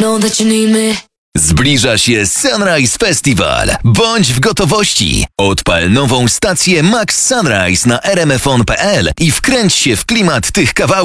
know that you need me. Zbliża się Sunrise Festival. Bądź w gotowości. Odpal nową stację Max Sunrise na rmfon.pl i wkręć się w klimat tych kawałków.